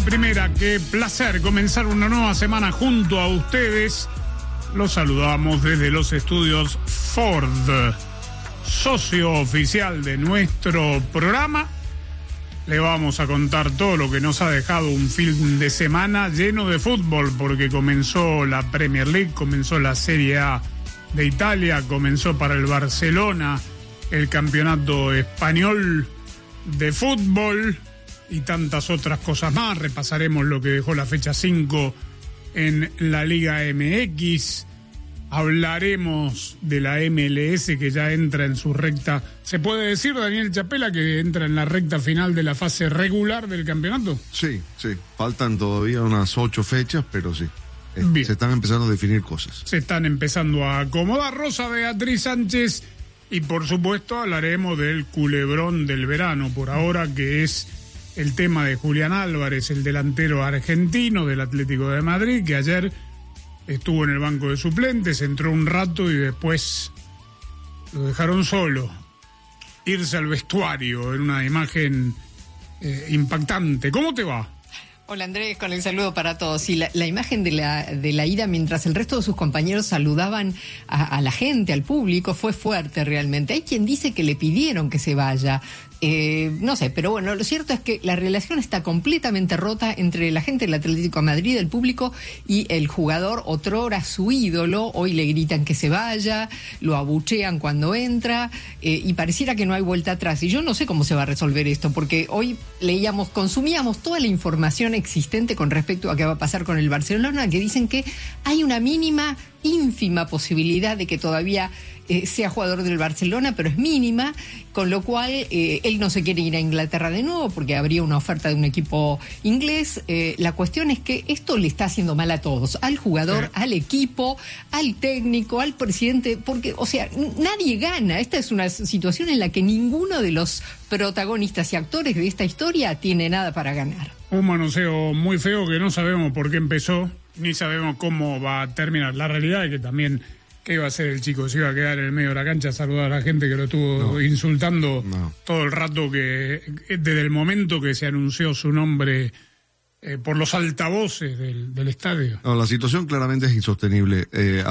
primera, qué placer comenzar una nueva semana junto a ustedes. Los saludamos desde los estudios Ford, socio oficial de nuestro programa. Le vamos a contar todo lo que nos ha dejado un fin de semana lleno de fútbol, porque comenzó la Premier League, comenzó la Serie A de Italia, comenzó para el Barcelona el campeonato español de fútbol y tantas otras cosas más. Repasaremos lo que dejó la fecha 5 en la Liga MX. Hablaremos de la MLS, que ya entra en su recta. ¿Se puede decir, Daniel Chapela, que entra en la recta final de la fase regular del campeonato? Sí. Faltan todavía unas 8 fechas, pero sí. Se están empezando a definir cosas. Se están empezando a acomodar. Rosa Beatriz Sánchez. Y por supuesto hablaremos del culebrón del verano, por ahora, que es el tema de Julián Álvarez, el delantero argentino del Atlético de Madrid, que ayer estuvo en el banco de suplentes, entró un rato y después lo dejaron solo irse al vestuario en una imagen impactante. ¿Cómo te va? Hola Andrés, con el saludo para todos. Sí, la imagen de la ida mientras el resto de sus compañeros saludaban a la gente, al público, fue fuerte realmente. Hay quien dice que le pidieron que se vaya. No sé, pero bueno, lo cierto es que la relación está completamente rota entre la gente del Atlético de Madrid, el público, y el jugador, otrora su ídolo. Hoy le gritan que se vaya, lo abuchean cuando entra, y pareciera que no hay vuelta atrás. Y yo no sé cómo se va a resolver esto, porque hoy consumíamos toda la información existente con respecto a qué va a pasar con el Barcelona, que dicen que hay una ínfima posibilidad de que todavía sea jugador del Barcelona, pero es mínima, con lo cual él no se quiere ir a Inglaterra de nuevo porque habría una oferta de un equipo inglés. La cuestión es que esto le está haciendo mal a todos, al jugador, al equipo, al técnico, al presidente, porque, o sea, nadie gana. Esta es una situación en la que ninguno de los protagonistas y actores de esta historia tiene nada para ganar. Un manoseo muy feo que no sabemos por qué empezó, ni sabemos cómo va a terminar. La realidad es que también, ¿qué iba a hacer el chico? Se iba a quedar en el medio de la cancha a saludar a la gente que lo estuvo insultando todo el rato, que desde el momento que se anunció su nombre por los altavoces del estadio. No, la situación claramente es insostenible.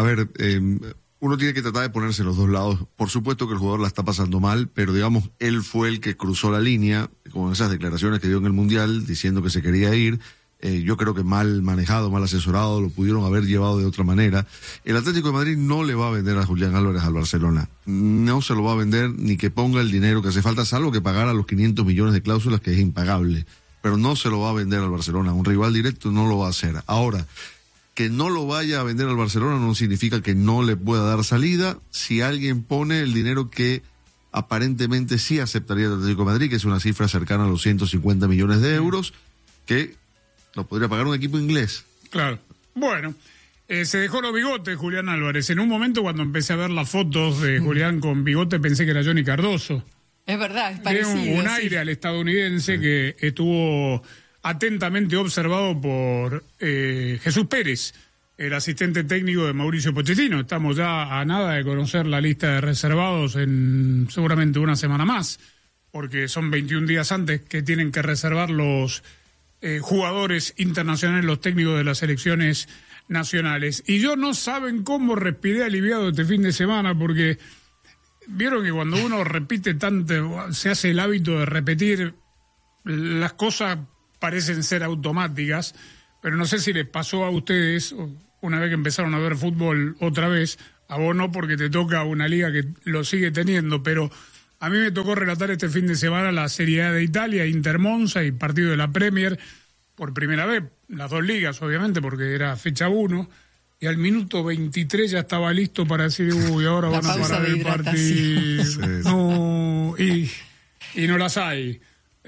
Uno tiene que tratar de ponerse los dos lados. Por supuesto que el jugador la está pasando mal, pero digamos, él fue el que cruzó la línea, con esas declaraciones que dio en el Mundial, diciendo que se quería ir. Yo creo que mal manejado, mal asesorado, lo pudieron haber llevado de otra manera. El Atlético de Madrid no le va a vender a Julián Álvarez al Barcelona. No se lo va a vender ni que ponga el dinero que hace falta, salvo que pagara los 500 millones de cláusulas, que es impagable. Pero no se lo va a vender al Barcelona. Un rival directo no lo va a hacer. Ahora, que no lo vaya a vender al Barcelona no significa que no le pueda dar salida. Si alguien pone el dinero que aparentemente sí aceptaría el Atlético de Madrid, que es una cifra cercana a los 150 millones de euros, que lo podría pagar un equipo inglés. Claro. Bueno, se dejó los bigotes Julián Álvarez. En un momento, cuando empecé a ver las fotos de Julián con bigote, pensé que era Johnny Cardoso. Es verdad, es parecido. Tiene un aire al estadounidense que estuvo atentamente observado por Jesús Pérez, el asistente técnico de Mauricio Pochettino. Estamos ya a nada de conocer la lista de reservados en seguramente una semana más, porque son 21 días antes que tienen que reservar los jugadores internacionales, los técnicos de las selecciones nacionales. Y yo no saben cómo respiré aliviado este fin de semana, porque vieron que cuando uno repite tanto, se hace el hábito de repetir, las cosas parecen ser automáticas, pero no sé si les pasó a ustedes una vez que empezaron a ver fútbol otra vez. A vos no, porque te toca una liga que lo sigue teniendo, pero a mí me tocó relatar este fin de semana la Serie A de Italia, Inter Monza, y partido de la Premier por primera vez, las dos ligas obviamente, porque era fecha 1, y al minuto 23 ya estaba listo para decir, ahora van a parar el partido. Sí. No, y no las hay.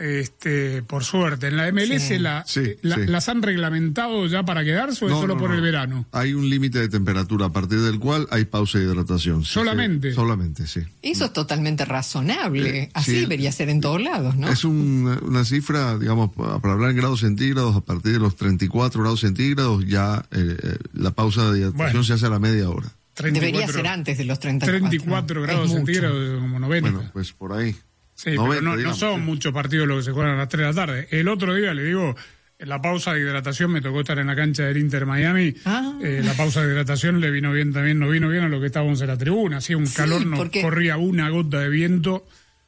Por suerte. En la MLS las han reglamentado ya para quedarse, o es solo por el verano. Hay un límite de temperatura a partir del cual hay pausa de hidratación. ¿Solamente? Solamente, sí. Eso es totalmente razonable. Así debería ser en todos lados, ¿no? Es una cifra, digamos, para hablar en grados centígrados, a partir de los 34 grados centígrados ya la pausa de hidratación se hace a la media hora. 34, debería ser antes de los 34 grados centígrados, como 90. Bueno, pues por ahí. Sí, 90, pero no son muchos partidos los que se juegan a las 3 de la tarde. El otro día, le digo, En la pausa de hidratación me tocó estar en la cancha del Inter Miami. La pausa de hidratación le vino bien también, nos vino bien a lo que estábamos en la tribuna. Hacía un calor, no corría una gota de viento.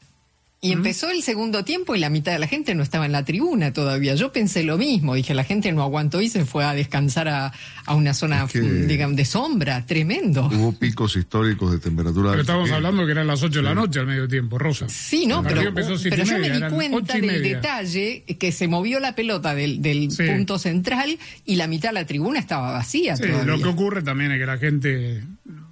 Y empezó el segundo tiempo y la mitad de la gente no estaba en la tribuna todavía. Yo pensé lo mismo, dije, la gente no aguantó y se fue a descansar a una zona, digamos, de sombra, tremendo. Hubo picos históricos de temperatura. Pero estamos hablando que eran las 8 de la noche al medio tiempo, Rosa. Sí, no, pero yo me di cuenta del detalle que se movió la pelota del punto central y la mitad de la tribuna estaba vacía todavía. Lo que ocurre también es que la gente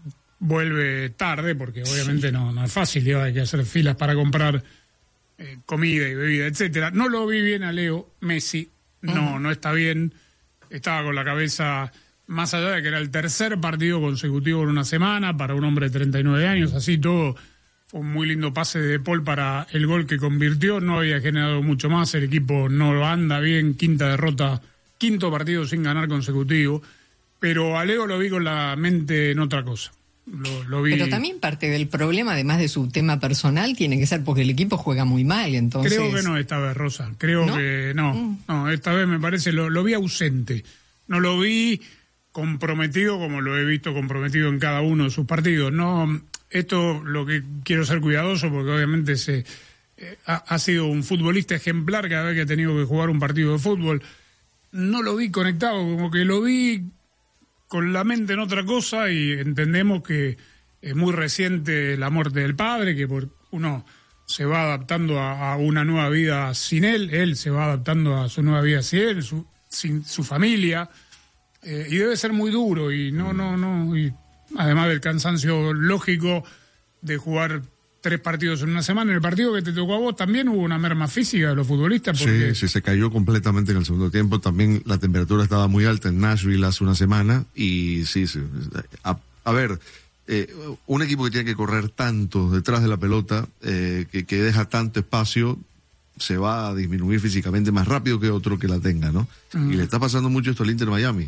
vuelve tarde, porque obviamente no es fácil, hay que hacer filas para comprar comida y bebida, etcétera. No lo vi bien a Leo Messi, no está bien, estaba con la cabeza más allá de que era el tercer partido consecutivo en una semana para un hombre de 39 años, así todo. Fue un muy lindo pase de Paul para el gol que convirtió, no había generado mucho más, el equipo no anda bien, quinta derrota, quinto partido sin ganar consecutivo, pero a Leo lo vi con la mente en otra cosa. Lo vi. Pero también parte del problema, además de su tema personal, tiene que ser porque el equipo juega muy mal, entonces... Creo que no esta vez, Rosa. Creo que no. Esta vez me parece, lo vi ausente. No lo vi comprometido como lo he visto comprometido en cada uno de sus partidos. No, esto lo que quiero ser cuidadoso porque obviamente ha sido un futbolista ejemplar cada vez que ha tenido que jugar un partido de fútbol. No lo vi conectado, como que lo vi con la mente en otra cosa, y entendemos que es muy reciente la muerte del padre, que uno se va adaptando a una nueva vida sin él se va adaptando a su nueva vida sin él, sin su familia, y debe ser muy duro, y y además del cansancio lógico de jugar 3 partidos en una semana. En el partido que te tocó a vos también hubo una merma física de los futbolistas. Porque... Sí, se cayó completamente en el segundo tiempo. También la temperatura estaba muy alta en Nashville hace una semana. Y sí. A ver, un equipo que tiene que correr tanto detrás de la pelota, que deja tanto espacio, se va a disminuir físicamente más rápido que otro que la tenga, ¿no? Y le está pasando mucho esto al Inter Miami.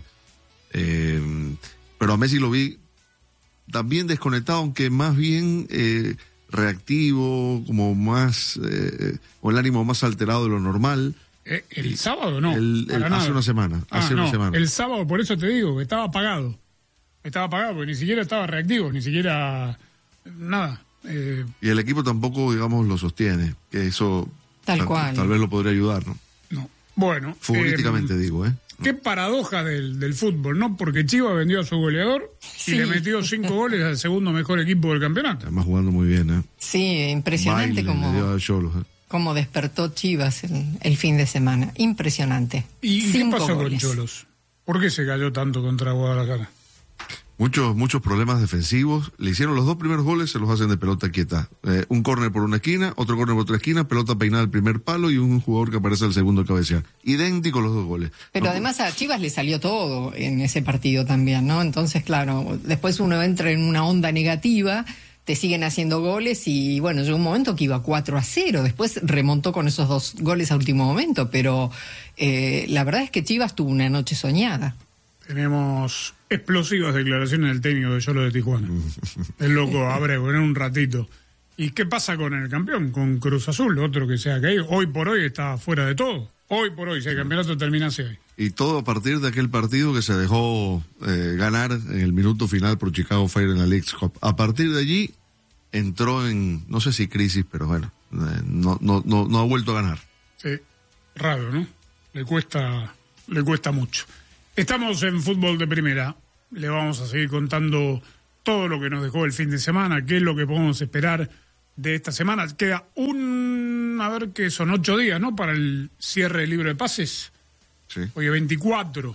Pero a Messi lo vi también desconectado, aunque más bien... reactivo, como más, o el ánimo más alterado de lo normal. ¿El sábado no? Hace una semana. El sábado, por eso te digo, que estaba apagado. Porque ni siquiera estaba reactivo, ni siquiera nada. Y el equipo tampoco, digamos, lo sostiene, que eso tal vez lo podría ayudar, ¿no? No. Bueno. Futbolísticamente digo, Qué paradoja del fútbol, ¿no? Porque Chivas vendió a su goleador y le metió 5 goles al segundo mejor equipo del campeonato. Además jugando muy bien, Sí, impresionante como despertó Chivas el fin de semana. Impresionante. ¿Y qué pasó con Cholos? ¿Por qué se cayó tanto contra Guadalajara? Muchos problemas defensivos. Le hicieron los 2 primeros goles, se los hacen de pelota quieta. Un córner por una esquina, otro córner por otra esquina, pelota peinada al primer palo y un jugador que aparece al segundo cabecear. Idéntico los 2 goles. Pero además a Chivas le salió todo en ese partido también, ¿no? Entonces, claro, después uno entra en una onda negativa, te siguen haciendo goles y, bueno, llegó un momento que iba 4-0. Después remontó con esos 2 goles a último momento, pero la verdad es que Chivas tuvo una noche soñada. Tenemos explosivas declaraciones del técnico de Xolos de Tijuana. El loco Abreu, en un ratito. ¿Y qué pasa con el campeón? Con Cruz Azul, otro que se ha caído. Hoy por hoy está fuera de todo. Hoy por hoy, si el campeonato terminase hoy. Y todo a partir de aquel partido que se dejó ganar en el minuto final por Chicago Fire en la Leagues Cup. A partir de allí entró en, no sé si crisis, pero bueno, no ha vuelto a ganar. Sí, raro, ¿no? Le cuesta mucho. Estamos en Fútbol de Primera. Le vamos a seguir contando todo lo que nos dejó el fin de semana, qué es lo que podemos esperar de esta semana. Queda que son 8 días, ¿no? Para el cierre del libro de pases. Sí. Hoy es 24.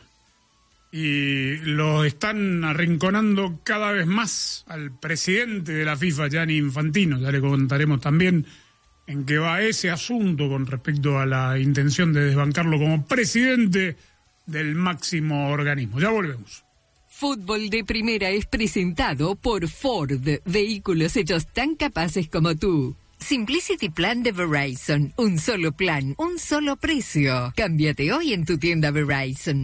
Y lo están arrinconando cada vez más al presidente de la FIFA, Gianni Infantino. Ya le contaremos también en qué va ese asunto con respecto a la intención de desbancarlo como presidente del máximo organismo. Ya volvemos. Fútbol de Primera es presentado por Ford, vehículos hechos tan capaces como tú. Simplicity Plan de Verizon, un solo plan, un solo precio. Cámbiate hoy en tu tienda Verizon.